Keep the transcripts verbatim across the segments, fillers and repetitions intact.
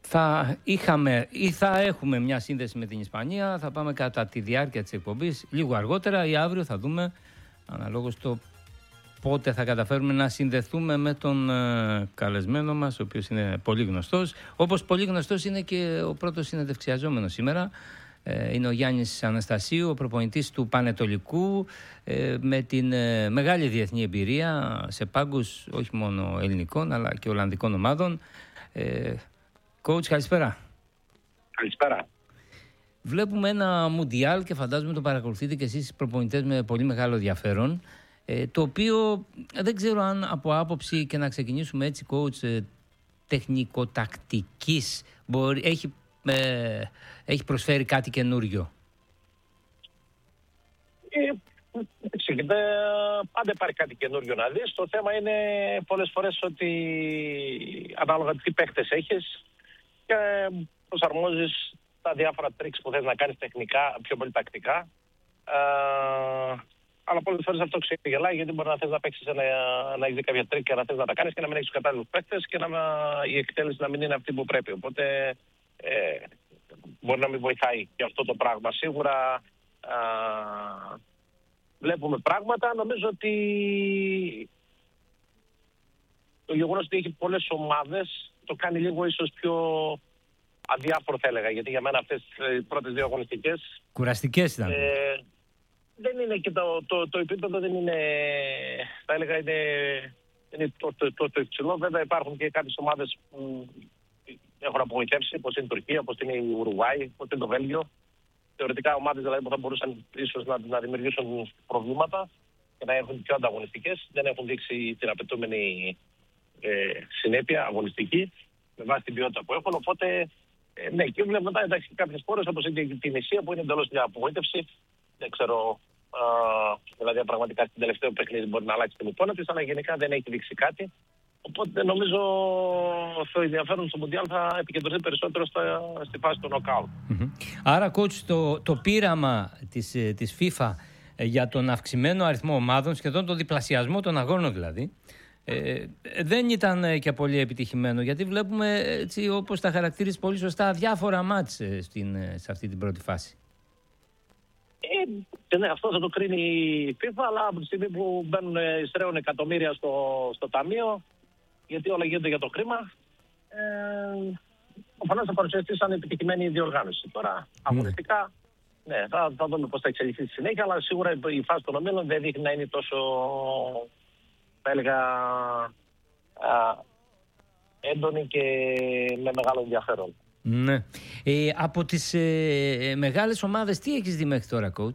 θα είχαμε ή θα έχουμε μια σύνδεση με την Ισπανία. Θα πάμε κατά τη διάρκεια της εκπομπής λίγο αργότερα ή αύριο, θα δούμε αναλόγως το πότε θα καταφέρουμε να συνδεθούμε με τον ε, καλεσμένο μας, ο οποίος είναι πολύ γνωστός. Όπως πολύ γνωστός είναι και ο πρώτος συνεντευξιαζόμενος σήμερα. Ε, είναι ο Γιάννης Αναστασίου, ο προπονητής του Πανετολικού, ε, με την ε, μεγάλη διεθνή εμπειρία σε πάγκους όχι μόνο ελληνικών αλλά και ολλανδικών ομάδων. Ε, Coach, καλησπέρα. Καλησπέρα. Βλέπουμε ένα Μουντιάλ και φαντάζομαι το παρακολουθείτε και εσείς προπονητές με πολύ μεγάλο ενδιαφέρον, ε, το οποίο δεν ξέρω αν από άποψη, και να ξεκινήσουμε έτσι, coach, ε, τεχνικοτακτικής, μπορεί, έχει, ε, έχει προσφέρει κάτι καινούριο. Ε, πάντα υπάρχει κάτι καινούριο να δεις. Το θέμα είναι πολλές φορές ότι ανάλογα τι παίκτες έχεις και προσαρμόζεις τα διάφορα τρίξ που θες να κάνεις τεχνικά, πιο πολύ τακτικά. Ε, αλλά πολλές φορές αυτό ξεγελάει, γιατί μπορεί να θες να παίξεις, ένα, να έχεις δει κάποια τρίκ και να θες να τα κάνεις και να μην έχεις τους κατάλληλους παίκτες και να, η εκτέλεση να μην είναι αυτή που πρέπει. Οπότε ε, μπορεί να μην βοηθάει και αυτό το πράγμα. Σίγουρα ε, βλέπουμε πράγματα. Νομίζω ότι το γεγονός ότι έχει πολλές ομάδες το κάνει λίγο ίσως πιο αδιάφορο, θα έλεγα, γιατί για μένα αυτές οι πρώτες δύο αγωνιστικές κουραστικές ήταν. Ε, δεν είναι και το, το, το επίπεδο δεν είναι, θα έλεγα, είναι, είναι το, το, το, το υψηλό. Βέβαια υπάρχουν και κάποιες ομάδες που έχουν απογοητεύσει, όπως είναι η Τουρκία, όπως είναι η Ουρουγουάη, όπως είναι το Βέλγιο. Θεωρητικά ομάδες δηλαδή που θα μπορούσαν ίσως να, να δημιουργήσουν προβλήματα και να έχουν πιο ανταγωνιστικές. Δεν έχουν δείξει την απαιτούμενη ε, συνέπεια αγωνιστική με βάση την ποιότητα που έχουν. Οπότε, ε, ναι, και βλέπουμε μετά εντάξει, κάποιες χώρες όπως είναι και την Ισία που είναι εντελώς μια απογοήτευση. Δεν ξέρω, α, δηλαδή πραγματικά στην τελευταία παιχνίδι μπορεί να αλλάξει την εικόνα της, αλλά γενικά δεν έχει δείξει κάτι. Οπότε νομίζω το ενδιαφέρον στο Μουντιάλ θα επικεντρωθεί περισσότερο στα, στη φάση του νοκάουτ. Mm-hmm. Άρα, coach, το, το πείραμα της, της FIFA για τον αυξημένο αριθμό ομάδων, σχεδόν τον διπλασιασμό των αγώνων δηλαδή, ε, δεν ήταν και πολύ επιτυχημένο, γιατί βλέπουμε, έτσι όπως τα χαρακτήρισε πολύ σωστά, διάφορα μάτς στην, σε αυτή την πρώτη φάση. Ε, ναι, αυτό θα το κρίνει η FIFA, αλλά από τη στιγμή που μπαίνουν, εισραίουν εκατομμύρια στο, στο ταμείο, γιατί όλα γίνονται για το χρήμα, ε, προφανώς θα παρουσιαστεί σαν επιτυχημένη διοργάνωση. Τώρα, αγωνιστικά, ναι, θα, θα δούμε πώς θα εξελιχθεί στη συνέχεια, αλλά σίγουρα η φάση των ομίλων δεν δείχνει να είναι τόσο, θα έλεγα, α, έντονη και με μεγάλο ενδιαφέρον. Ναι. Ε, από τις ε, μεγάλες ομάδες, τι έχεις δει μέχρι τώρα, coach?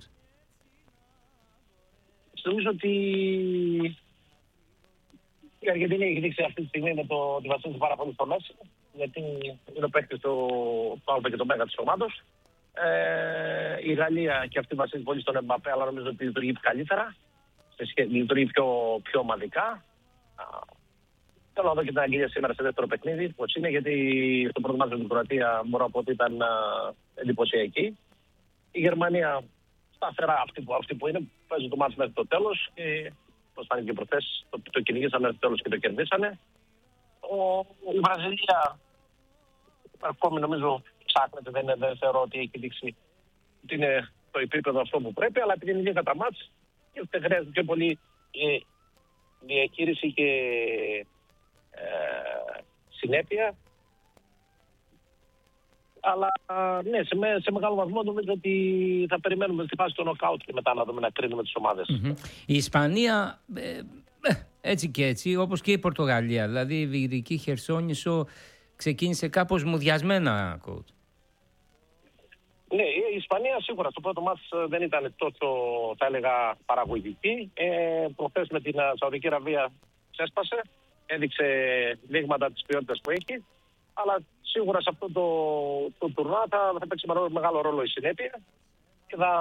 Νομίζω ότι η Αργεντινή έχει δείξει αυτή τη στιγμή με το ότι βασίζεται πάρα πολύ στο Μέση, γιατί είναι ο παίκτης του Άλμπε και το Μέγα της ομάδος. Ε, η Γαλλία και αυτή βασίζεται πολύ στον Εμπαπέ, αλλά νομίζω ότι λειτουργεί καλύτερα, λειτουργεί πιο, πιο ομαδικά. Θέλω να δω και την Αγγλία σήμερα σε δεύτερο παιχνίδι, πώς είναι, γιατί στο πρώτο μάτι με την Κροατία μπορώ να πω ότι ήταν εντυπωσιακή. Η Γερμανία σταθερά αυτή που, αυτή που είναι, παίζει το μάτι μέχρι το τέλος. Και όπως φάνηκε προχθές, το, το κυνηγήσαν μέχρι το τέλος και το κερδίσανε. Ο, η Βραζιλία ακόμη νομίζω ψάχνεται, δεν, δεν θεωρώ ότι έχει δείξει ότι είναι το επίπεδο αυτό που πρέπει, αλλά επειδή είναι λίγα τα μάτς και χρειάζεται πιο πολύ ε, διαχείριση και ε, συνέπεια. Αλλά ναι, σε, με, σε μεγάλο βαθμό νομίζω ότι θα περιμένουμε στη φάση του νοκάουτ και μετά να δούμε, να κρίνουμε τις ομάδες. Mm-hmm. Η Ισπανία, ε, έτσι και έτσι, όπως και η Πορτογαλία, δηλαδή η Βυγδική Χερσόνησο ξεκίνησε κάπως μουδιασμένα, coach. Ναι, η Ισπανία σίγουρα στο πρώτο μάτς δεν ήταν τόσο, θα έλεγα, παραγωγική. Ε, προχθές με την Σαουδική Αραβία ξέσπασε, έδειξε δείγματα της ποιότητας που έχει, αλλά σίγουρα σε αυτό το, το τουρνά θα, θα παίξει μεγάλο ρόλο η συνέπεια και θα,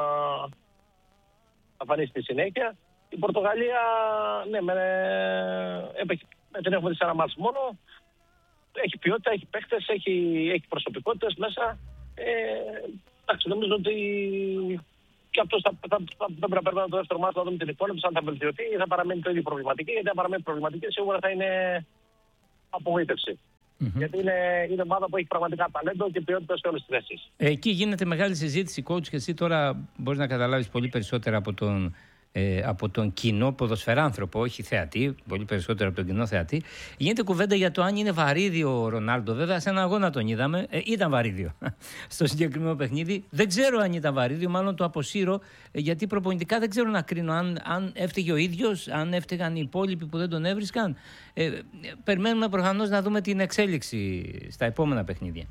θα φανεί στη συνέχεια. Η Πορτογαλία, ναι, με, με την έχουμε δει σε ένα μάτς μόνο. Έχει ποιότητα, έχει παίχτες, έχει, έχει προσωπικότητες μέσα. Ε, εντάξει, νομίζω ότι και αυτός θα, θα, θα, θα πρέπει να περνάει το δεύτερο μάτς να δούμε την εικόνα του, αν θα βελτιωθεί ή θα παραμείνει το ίδιο προβληματική. Γιατί αν παραμείνει προβληματική, σίγουρα θα είναι απογοήτευση. Mm-hmm. Γιατί είναι, είναι ομάδα που έχει πραγματικά ταλέντο και ποιότητα σε όλες τις θέσεις. Εκεί γίνεται μεγάλη συζήτηση, coach, και εσύ τώρα μπορείς να καταλάβεις πολύ περισσότερα από τον, ε, από τον κοινό ποδοσφαιράνθρωπο, όχι θεατή, πολύ περισσότερο από τον κοινό θεατή. Γίνεται κουβέντα για το αν είναι βαρύδιο ο Ρονάλντο. Βέβαια, σε ένα αγώνα τον είδαμε, ε, ήταν βαρύδιο στο συγκεκριμένο παιχνίδι. Δεν ξέρω αν ήταν βαρύδιο, μάλλον το αποσύρω, γιατί προπονητικά δεν ξέρω να κρίνω αν, αν έφταιγε ο ίδιος, αν έφταιγαν οι υπόλοιποι που δεν τον έβρισκαν. Ε, περιμένουμε προφανώς να δούμε την εξέλιξη στα επόμενα παιχνίδια.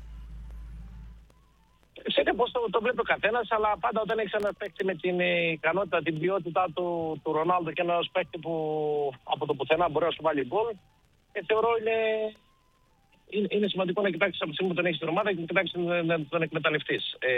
Ξέρετε πώς το, το βλέπει ο καθένας, αλλά πάντα όταν έχεις ένα παίκτη με την ικανότητα, την ποιότητα του, του Ρονάλντο και ένα παίκτη που από το πουθενά μπορεί να σου βάλει γκολ, και θεωρώ είναι, είναι, είναι σημαντικό να κοιτάξεις από τη στιγμή που τον έχεις στην ομάδα και να κοιτάξεις να τον εκμεταλλευτείς. Ε,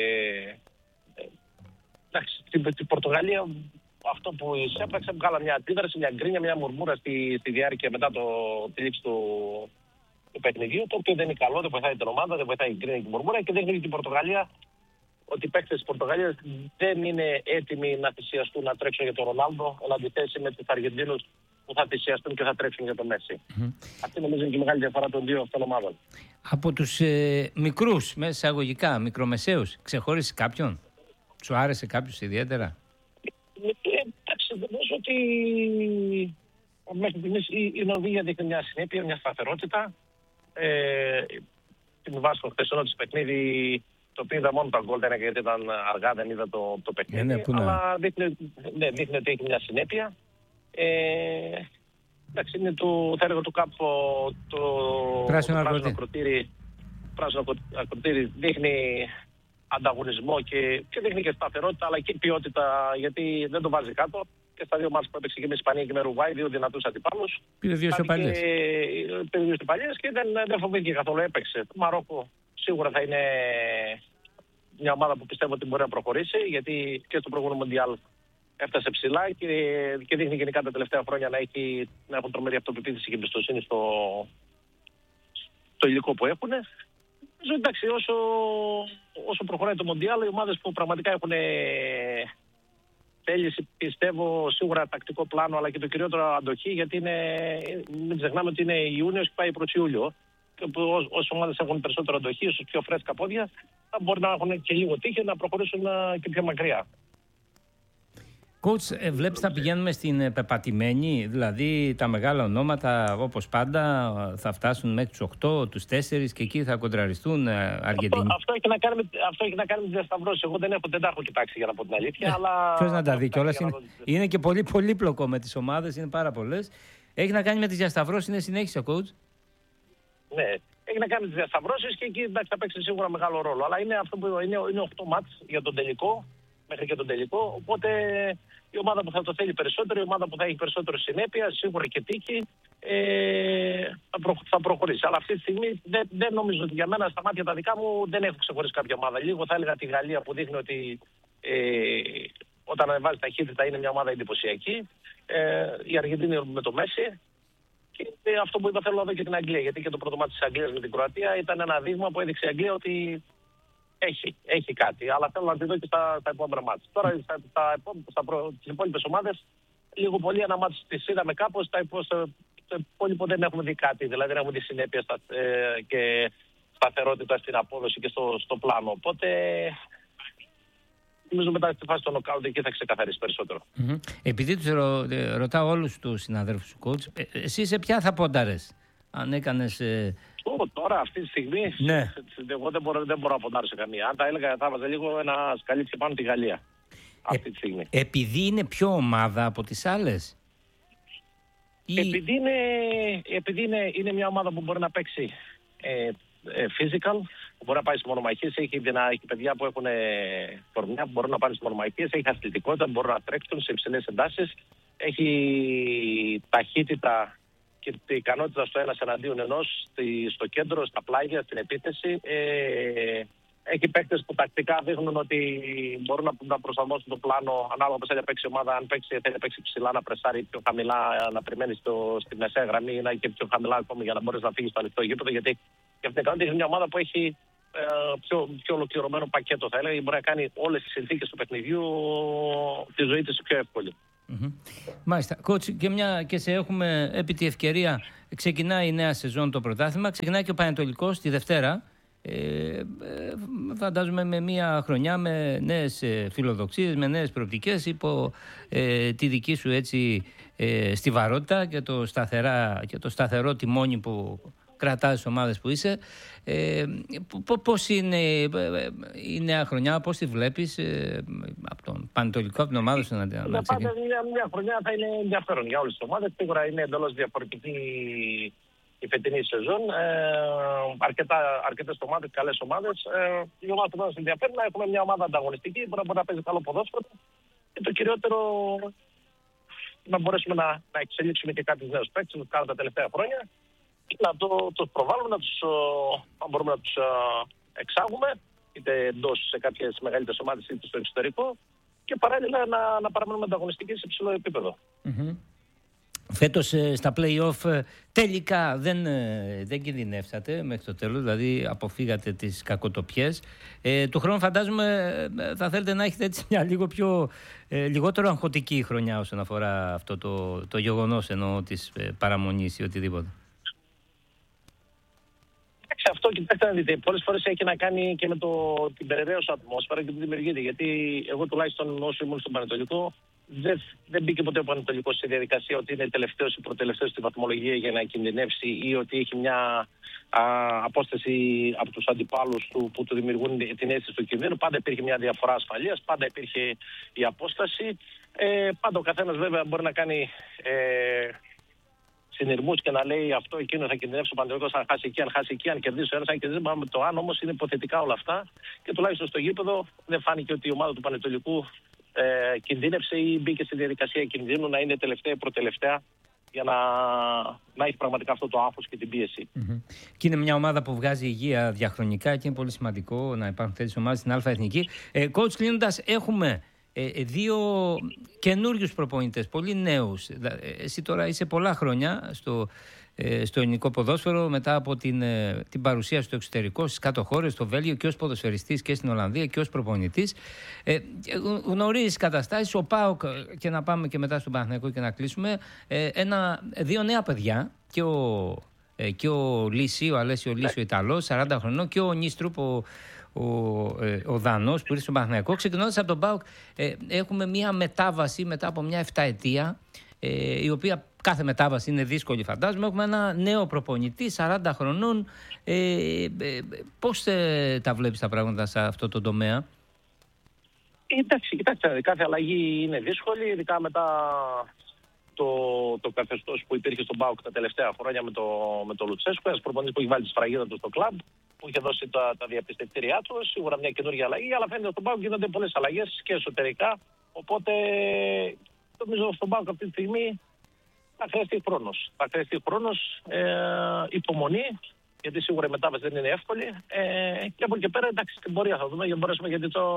εντάξει, την, την Πορτογαλία, αυτό που εισέπραξε, βγάλα μια αντίδραση, μια γκρίνια, μια μουρμούρα στη, στη διάρκεια μετά το, τη λήξη του, του παιχνιδιού, το οποίο δεν είναι καλό, δεν βοηθάει την ομάδα, δεν βοηθάει η γκρίνια και η μουρμούρα και δείχνει την Πορτογαλία ότι οι παίκτες της Πορτογαλίας δεν είναι έτοιμοι να θυσιαστούν, να τρέξουν για τον Ρονάλντο, εν αντιθέσει με τους Αργεντίνους που θα θυσιαστούν και θα τρέξουν για τον Μέση. Mm-hmm. Αυτή νομίζω είναι και η μεγάλη διαφορά των δύο αυτών ομάδων. Από τους ε, μικρούς, μέσα εισαγωγικά, μικρομεσαίους, ξεχώρισε κάποιον? Σου άρεσε κάποιος ιδιαίτερα? Εντάξει, νομίζω ότι μέχρι στιγμής η Νορβηγία δείχνει μια συνέπεια, μια σταθερότητα. Ε, την βάση των χθεσινών της παιχνίδι, το οποίο είδα μόνο τα γκολ, δεν γιατί ήταν αργά, δεν είδα το, το παιχνίδι. Ναι, ναι, αλλά δείχνει, ναι, δείχνει ότι έχει μια συνέπεια. Ε, εντάξει, είναι το θέργο του κάπου το πράσινο ακροτήρι. Πράσινο ακροτήρι δείχνει ανταγωνισμό και, και δείχνει και σταθερότητα, αλλά και ποιότητα, γιατί δεν το βάζει κάτω. Και στα δύο μάτς που έπαιξε και με Ισπανία και με Ουρουγουάη, δύο δυνατούς αντιπάλους. Πήρε δύο σοπαλιές. Πήρε δύο σοπαλιές και δεν, δεν φοβήθηκε καθόλου, έπαιξε. Το Μαρόκο σίγουρα θα είναι μια ομάδα που πιστεύω ότι μπορεί να προχωρήσει, γιατί και στο προηγούμενο Μοντιάλ έφτασε ψηλά και, και δείχνει γενικά τα τελευταία χρόνια να, έχει, να έχουν τρομερή αυτοπεποίθηση και εμπιστοσύνη στο, στο υλικό που έχουν. Εντάξει, όσο, όσο προχωράει το Μοντιάλ, οι ομάδες που πραγματικά έχουν θέληση, πιστεύω, σίγουρα τακτικό πλάνο, αλλά και το κυριότερο αντοχή, γιατί είναι, μην ξεχνάμε ότι είναι Ιούνιος και πάει προς Ιούλιο. Και όσες ομάδες έχουν περισσότερο αντοχή, όσο πιο φρέσκα πόδια, θα μπορεί να έχουν και λίγο τύχη να προχωρήσουν και πιο μακριά. Coach, ε, βλέπεις θα πηγαίνουμε στην πεπατημένη, δηλαδή τα μεγάλα ονόματα όπως πάντα θα φτάσουν μέχρι τους οκτώ, τους τέσσερα και εκεί θα κοντραριστούν Αργεντινοί. Αυτό, αυτό, έχει να κάνει με, αυτό έχει να κάνει με τις διασταυρώσεις. Εγώ δεν, έχω, δεν τα έχω κοιτάξει για να πω την αλήθεια. Ε, αλλά... Ποιος να τα δει κιόλας. Είναι, είναι και πολύ πολύπλοκο με τις ομάδες, είναι πάρα πολλές. Έχει να κάνει με τις διασταυρώσεις, είναι συνέχιση ο coach. Ναι, έχει να κάνει με τις διασταυρώσεις και εκεί εντάξει, θα παίξει σίγουρα μεγάλο ρόλο. Αλλά είναι, αυτό που είναι, είναι οκτώ μάτς για τον τελικό, μέχρι και τον τελικό. Οπότε η ομάδα που θα το θέλει περισσότερο, η ομάδα που θα έχει περισσότερο συνέπεια, σίγουρα και τύχη, ε, θα, προ, θα προχωρήσει. Αλλά αυτή τη στιγμή δεν, δεν νομίζω ότι για μένα, στα μάτια τα δικά μου, δεν έχω ξεχωρίσει κάποια ομάδα. Λίγο θα έλεγα τη Γαλλία που δείχνει ότι ε, όταν ανεβάζει ταχύτητα είναι μια ομάδα εντυπωσιακή. Ε, η Αργεντίνη με το Μέση. Και ε, αυτό που είπα θέλω να δω και την Αγγλία. Γιατί και το πρώτο μάτι της Αγγλίας με την Κροατία ήταν ένα δείγμα που έδειξε η Αγγλία ότι Έχει, έχει κάτι, αλλά θέλω να τη δω και στα, στα επόμενα μάτς. Τώρα στα, στα, στα, στα, τις υπόλοιπες ομάδες, λίγο πολύ ένα μάτς τις είδαμε κάπως, στα υπόλοιπα δεν έχουμε δει κάτι, δηλαδή δεν έχουμε δει συνέπεια στα, ε, και σταθερότητα στην απόδοση και στο, στο πλάνο. Οπότε, νομίζω μετά στη φάση των νοκάουτ εκεί θα ξεκαθαρίσει περισσότερο. Mm-hmm. Επειδή τους ρω, ρωτάω όλους τους συναδέλφους του coach, ε, εσύ σε ποια θα πόνταρες, αν έκανες... Ε... Τώρα, αυτή τη στιγμή, ναι. εγώ δεν μπορώ, δεν μπορώ να ποντάρω σε καμία. Αν τα έλεγα, θα έβαζα λίγο ένα σκαλίτσι πάνω τη Γαλλία. Αυτή τη στιγμή. Ε, επειδή είναι πιο ομάδα από τις άλλες. Ή... Επειδή, είναι, επειδή είναι, είναι μια ομάδα που μπορεί να παίξει ε, ε, physical, που μπορεί να πάει στις μονομαχίες, έχει, έχει παιδιά που έχουν φορμιά, που μπορούν να πάνε στις μονομαχίες, έχει αθλητικότητα, που μπορούν να τρέξουν σε υψηλές εντάσεις, έχει ταχύτητα και την ικανότητα στο ένας εναντίον ενός, στο κέντρο, στα πλάγια, στην επίθεση. Ε, έχει παίκτες που τακτικά δείχνουν ότι μπορούν να, να προσαρμόσουν το πλάνο ανάλογα πώς θέλει να παίξει η ομάδα. Αν παίξει, θέλει να παίξει ψηλά, να πρεσάρει πιο χαμηλά, να περιμένει στο, στη μεσαία γραμμή ή να και πιο χαμηλά ακόμη για να μπορείς να φύγεις στο ανοιχτό γήπεδο. Γιατί και αυτήν την ικανότητα έχει μια ομάδα που έχει ε, πιο, πιο ολοκληρωμένο πακέτο, θα έλεγα, μπορεί να κάνει όλες τις συνθήκες του παιχνιδιού τη ζωή της πιο εύκολη. Mm-hmm. Μάλιστα. Coach, και μια και σε έχουμε επί τη ευκαιρία, ξεκινάει η νέα σεζόν το πρωτάθλημα, ξεκινάει και ο Πανετολικός τη Δευτέρα. Ε, φαντάζομαι με μια χρονιά με νέες φιλοδοξίες, με νέες προοπτικές υπό ε, τη δική σου έτσι ε, στιβαρότητα και το, σταθερά, και το σταθερό τιμόνι που κρατάς τις ομάδες που είσαι. Ε, πώς είναι η νέα χρονιά, πώς τη βλέπεις ε, από τον Πανετολικό, από την ομάδα σου να, να ξεκινήσει? Μια, μια χρονιά θα είναι ενδιαφέρον για όλες τις ομάδες. Σίγουρα είναι εντελώς διαφορετική η φετινή σεζόν. Ε, αρκετά, αρκετές ομάδες, καλές ομάδες. Ε, η ομάδα που μας ενδιαφέρει να έχουμε μια ομάδα ανταγωνιστική που να μπορεί να παίζει καλό ποδόσφαιρο και το κυριότερο να μπορέσουμε να, να εξελίξουμε και κάποιους νέους παίκτες που κάνουν τα τελευταία χρόνια και να το, το προβάλλουμε, να, τους, να μπορούμε να τους εξάγουμε είτε εντός σε κάποιες μεγαλύτερες ομάδες είτε στο εξωτερικό και παράλληλα να, να παραμένουμε ανταγωνιστικοί σε υψηλό επίπεδο. Mm-hmm. Φέτος στα play-off τελικά δεν, δεν κινδυνεύσατε μέχρι το τέλος, δηλαδή αποφύγατε τις κακοτοπιές. Ε, του χρόνου φαντάζομαι θα θέλετε να έχετε έτσι μια λίγο πιο, ε, λιγότερο αγχωτική χρονιά όσον αφορά αυτό το, το γεγονός εννοώ της παραμονής ή οτιδήποτε. Αυτό κοιτάξτε να δείτε, πολλές φορές έχει να κάνει και με το, την περιραίωση ατμόσφαιρα και τη δημιουργείται. Γιατί εγώ τουλάχιστον όσο ήμουν στον Πανετολικό, δεν, δεν μπήκε ποτέ ο Πανετολικός σε διαδικασία ότι είναι τελευταίος ή προτελευταίος στη βαθμολογία για να κινδυνεύσει ή ότι έχει μια α, απόσταση από τους αντιπάλους του που του δημιουργούν την αίσθηση του κινδύνου. Πάντα υπήρχε μια διαφορά ασφαλείας, πάντα υπήρχε η απόσταση. Ε, πάντα ο καθένας βέβαια μπορεί να κάνει Ε, συνειρμούς και να λέει αυτό, εκείνο θα κινδυνεύσει ο Πανετολικός, αν χάσει εκεί, αν χάσει εκεί, αν κερδίσει ο ένας, αν κερδίσει. Μα το αν όμως είναι υποθετικά όλα αυτά και τουλάχιστον στο γήπεδο δεν φάνηκε ότι η ομάδα του Πανετολικού ε, κινδύνευσε ή μπήκε στη διαδικασία κινδύνου να είναι τελευταία ή προτελευταία για να, να έχει πραγματικά αυτό το άγχος και την πίεση. Mm-hmm. Και είναι μια ομάδα που βγάζει υγεία διαχρονικά και είναι πολύ σημαντικό να υπάρχουν τέτοιες ομάδες στην Α' Εθνική. Ε, coach, κλείνοντας, έχουμε Ε, δύο καινούριους προπονητές, πολύ νέους. Εσύ τώρα είσαι πολλά χρόνια στο, ε, στο ελληνικό ποδόσφαιρο μετά από την, ε, την παρουσία στο εξωτερικό, στις κάτω χώρες, στο Βέλγιο και ως ποδοσφαιριστής και στην Ολλανδία και ως προπονητής. Ε, γνωρίζεις καταστάσεις, ο ΠΑΟΚ, και να πάμε και μετά στον Παναθηναϊκό και να κλείσουμε, ε, ένα, δύο νέα παιδιά και ο, ε, και ο Λύση, ο Αλέσιο Λύση ο Ιταλός, σαράντα χρονών, και ο Νίστρουπ, ο Ο, ε, ο Δανός που ήρθε στον Παναθηναϊκό. Ξεκινώντας από τον ΠΑΟΚ, ε, έχουμε μια μετάβαση μετά από μια εφταετία, ε, η οποία κάθε μετάβαση είναι δύσκολη, φαντάζομαι. Έχουμε ένα νέο προπονητή, σαράντα χρονών. Ε, ε, πώς ε, τα βλέπεις τα πράγματα σε αυτό το τομέα? Εντάξει, κοιτάξτε, κάθε αλλαγή είναι δύσκολη, ειδικά μετά το, το καθεστώς που υπήρχε στον ΠΑΟΚ τα τελευταία χρόνια με το, με το Λουτσέσκο, ένας προπονητής που έχει βάλει τη σφραγίδα του στο κλαμπ, που είχε δώσει τα, τα διαπιστευτήριά του, σίγουρα μια καινούργια αλλαγή, αλλά φαίνεται ότι στον ΠΑΟΚ γίνονται πολλές αλλαγές και εσωτερικά. Οπότε νομίζω στον ΠΑΟΚ αυτή τη στιγμή θα χρειαστεί χρόνος. Θα χρειαστεί χρόνος, ε, υπομονή, γιατί σίγουρα η μετάβαση δεν είναι εύκολη. Ε, και από εκεί και πέρα, εντάξει, την πορεία θα δούμε για να μπορέσουμε, γιατί το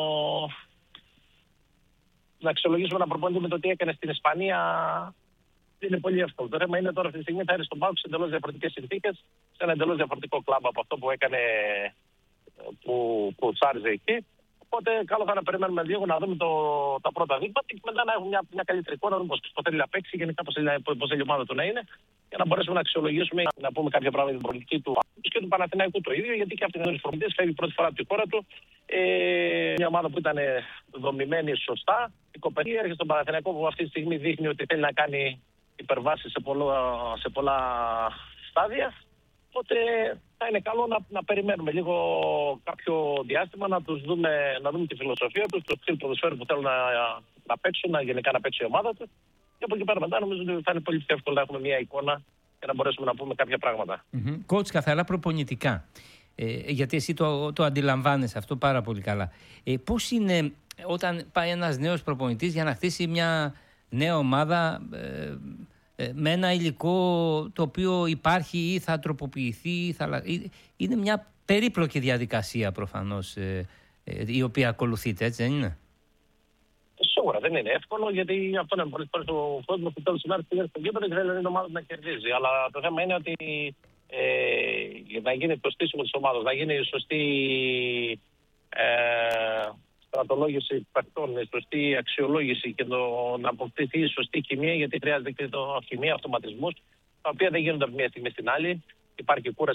να αξιολογήσουμε ένα προπονητή με το τι έκανε στην Ισπανία είναι πολύ εύκολο. Το θέμα είναι τώρα αυτή τη στιγμή θα έρθει στον ΠΑΟΚ σε εντελώς διαφορετικές συνθήκες, σε ένα εντελώς διαφορετικό κλαμπ από αυτό που έκανε, που, που τσάριζε εκεί. Οπότε καλό θα είναι να περιμένουμε λίγο να δούμε το, τα πρώτα δείγματα και μετά να έχουμε μια, μια καλύτερη εικόνα, να δούμε πώς θέλει να παίξει, γενικά πώς θέλει η ομάδα του να είναι, για να μπορέσουμε να αξιολογήσουμε, να πούμε κάποια πράγματα για την πολιτική του και του Παναθηναϊκού το ίδιο, γιατί και αυτοί είναι οι προπονητές, φεύγει πρώτη φορά από τη χώρα του. Ε, μια ομάδα που ήταν δομημένη σωστά. Η Κοπερή έρχεται στον Παναθηναϊκό που αυτή τη στιγμή δείχνει ότι θέλει να κάνει υπερβάσεις σε, σε πολλά στάδια. Οπότε θα είναι καλό να, να περιμένουμε λίγο κάποιο διάστημα, να τους δούμε, να δούμε τη φιλοσοφία τους, το στυλ ποδοσφαίρου που θέλουν να, να παίξουν, να γενικά να παίξει η ομάδα τους. Και από εκεί πέρα μετά νομίζω ότι θα είναι πολύ πιο εύκολο να έχουμε μια εικόνα και να μπορέσουμε να πούμε κάποια πράγματα. Mm-hmm. Coach, καθαρά προπονητικά, ε, γιατί εσύ το, το αντιλαμβάνεσαι αυτό πάρα πολύ καλά. Ε, πώς είναι όταν πάει ένας νέος προπονητής για να χτίσει μια νέα ομάδα, ε, με ένα υλικό το οποίο υπάρχει ή θα τροποποιηθεί ή θα... είναι μια περίπλοκη διαδικασία προφανώς ε, ε, η οποία ακολουθείται, έτσι δεν είναι? Σίγουρα δεν είναι εύκολο, γιατί αυτό είναι πολλές φορές ο κόσμος που τέλος ημέρας πήγαινε στο γήπεδο και θέλει την ομάδα να κερδίζει. Αλλά το θέμα είναι ότι ε, να γίνει το στήσιμο της ομάδας, να γίνει η σωστή, ε, στρατολόγηση παιχτών, η σωστή αξιολόγηση και το να αποκτηθεί η σωστή χημεία, γιατί χρειάζεται και το χημεία, αυτοματισμούς, τα οποία δεν γίνονται από μία στιγμή στην άλλη. Υπάρχει κούραση